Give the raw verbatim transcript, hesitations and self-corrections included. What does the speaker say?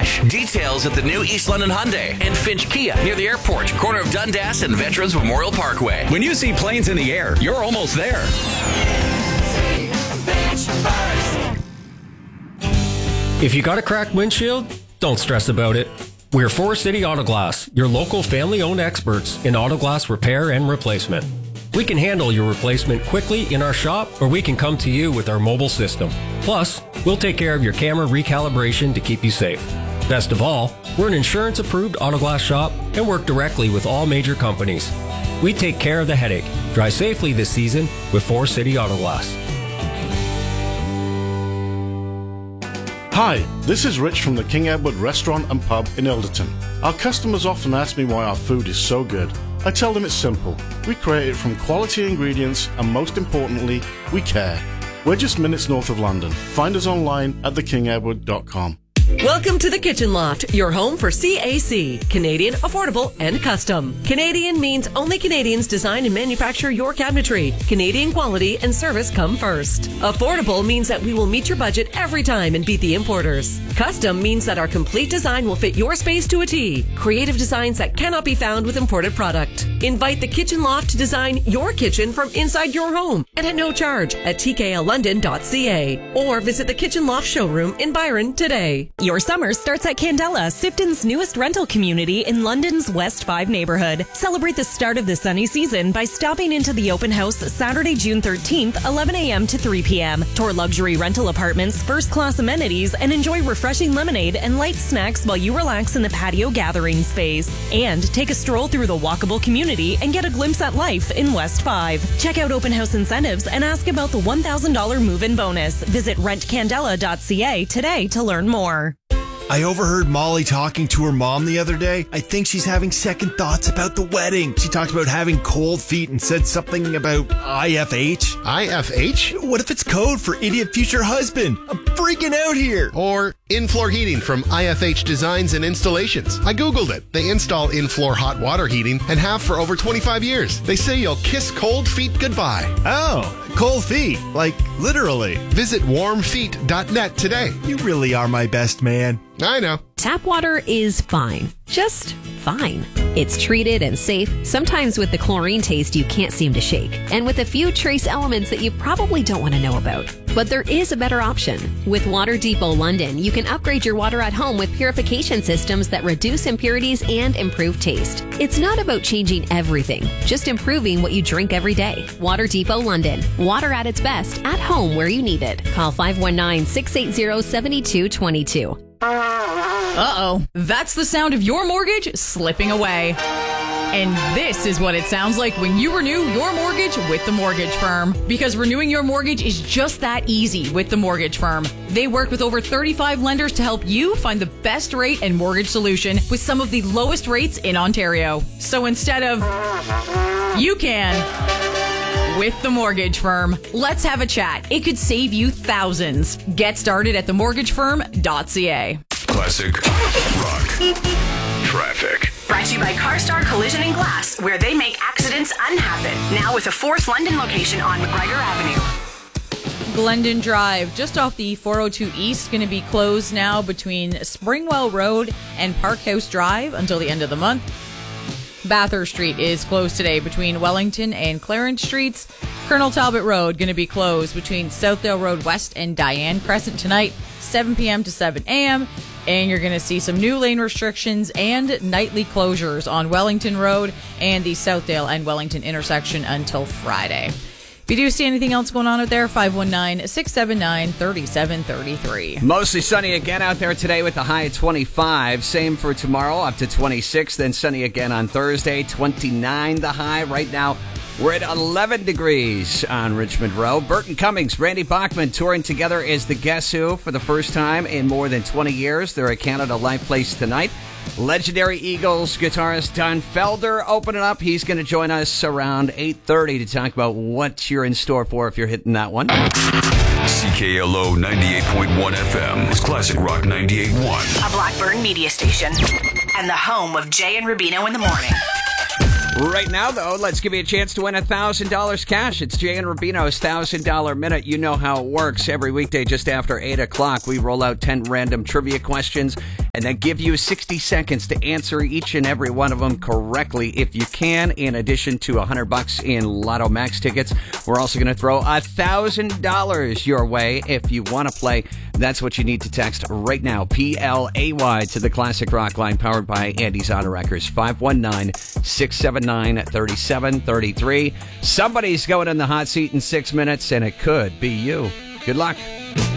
cash. Details at the new East London Hyundai and Finch Kia near the airport, corner of Dundas and Veterans Memorial Parkway. When you see planes in the air, you're almost there. If you got a cracked windshield, don't stress about it. We're Forest City Auto Glass, your local family-owned experts in auto glass repair and replacement. We can handle your replacement quickly in our shop, or we can come to you with our mobile system. Plus, we'll take care of your camera recalibration to keep you safe. Best of all, we're an insurance-approved auto glass shop and work directly with all major companies. We take care of the headache. Drive safely this season with Forest City Auto Glass. Hi, this is Rich from the King Edward Restaurant and Pub in Ilderton. Our customers often ask me why our food is so good. I tell them it's simple. We create it from quality ingredients and most importantly, we care. We're just minutes north of London. Find us online at the king edward dot com. Welcome to the Kitchen Loft, your home for C A C, Canadian, affordable, and custom. Canadian means only Canadians design and manufacture your cabinetry. Canadian quality and service come first. Affordable means that we will meet your budget every time and beat the importers. Custom means that our complete design will fit your space to a T. Creative designs that cannot be found with imported product. Invite the Kitchen Loft to design your kitchen from inside your home and at no charge at t k l london dot c a or visit the Kitchen Loft showroom in Byron today. Your summer starts at Candela, Sifton's newest rental community in London's West five neighborhood. Celebrate the start of the sunny season by stopping into the open house Saturday, June thirteenth, eleven a.m. to three p.m. Tour luxury rental apartments, first-class amenities, and enjoy refreshing lemonade and light snacks while you relax in the patio gathering space. And take a stroll through the walkable community and get a glimpse at life in West five. Check out open house incentives and ask about the one thousand dollars move-in bonus. Visit rent candela dot c a today to learn more. I overheard Molly talking to her mom the other day. I think she's having second thoughts about the wedding. She talked about having cold feet and said something about I F H. I F H? What if it's code for idiot future husband? I'm freaking out here. Or in-floor heating from I F H Designs and Installations. I Googled it. They install in-floor hot water heating and have for over twenty-five years. They say you'll kiss cold feet goodbye. Oh, cold feet. Like, literally. Visit warm feet dot net today. You really are my best man. I know. Tap water is fine. Just fine. It's treated and safe, sometimes with the chlorine taste you can't seem to shake, and with a few trace elements that you probably don't want to know about. But there is a better option. With Water Depot London, you can upgrade your water at home with purification systems that reduce impurities and improve taste. It's not about changing everything, just improving what you drink every day. Water Depot London. Water at its best, at home where you need it. Call five one nine, six eight zero, seven two two two. Uh-oh. That's the sound of your mortgage slipping away. And this is what it sounds like when you renew your mortgage with the mortgage firm. Because renewing your mortgage is just that easy with the mortgage firm. They work with over thirty-five lenders to help you find the best rate and mortgage solution with some of the lowest rates in Ontario. So instead of you can with the mortgage firm. Let's have a chat. It could save you thousands. Get started at the mortgage firm dot c a. Classic rock traffic. Brought to you by CarStar Collision and Glass, where they make accidents unhappen. Now with a fourth London location on McGregor Avenue. Glendon Drive, just off the four oh two East, going to be closed now between Springwell Road and Parkhouse Drive until the end of the month. Bathurst Street is closed today between Wellington and Clarence Streets. Colonel Talbot Road going to be closed between Southdale Road West and Diane Crescent tonight, seven p.m. to seven a.m. And you're going to see some new lane restrictions and nightly closures on Wellington Road and the Southdale and Wellington intersection until Friday. If you do see anything else going on out there, five one nine, six seven nine, three seven three three. Mostly sunny again out there today with the high at twenty-five. Same for tomorrow, up to twenty-six. Then sunny again on Thursday, twenty-nine the high. Right now, we're at eleven degrees on Richmond Road. Burton Cummings, Randy Bachman touring together as the Guess Who for the first time in more than twenty years. They're at Canada Life Place tonight. Legendary Eagles guitarist Don Felder opening up. He's going to join us around eight thirty to talk about what you're in store for if you're hitting that one. C K L O ninety-eight point one F M is Classic Rock ninety-eight point one. A Blackburn media station and the home of Jay and Rubino in the morning. Right now, though, let's give you a chance to win one thousand dollars cash. It's Jay and Rubino's one thousand dollars Minute. You know how it works. Every weekday just after eight o'clock, we roll out ten random trivia questions, and then give you sixty seconds to answer each and every one of them correctly if you can. In addition to one hundred bucks in Lotto Max tickets, we're also going to throw one thousand dollars your way if you want to play. That's what you need to text right now. P L A Y to the Classic Rock line, powered by Andy's Auto Wreckers. five one nine, six seven nine, three seven three three. Somebody's going in the hot seat in six minutes, and it could be you. Good luck.